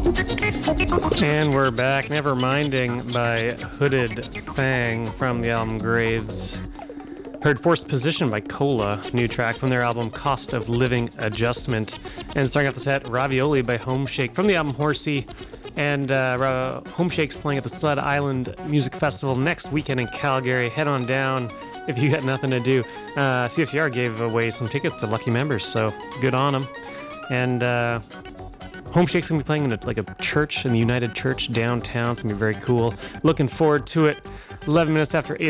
And we're back. Never Minding by Hooded Fang from the album Graves. Heard Forced Position by Cola, new track from their album Cost of Living Adjustment. And starting off the set, Ravioli by Homeshake from the album Horsey. And Homeshake's playing at the Sled Island Music Festival next weekend in Calgary. Head on down if you got nothing to do. CFCR gave away some tickets to lucky members, so good on them. And Homeshake's going to be playing in a church, in the United Church downtown. It's going to be very cool. Looking forward to it. 11 minutes after 8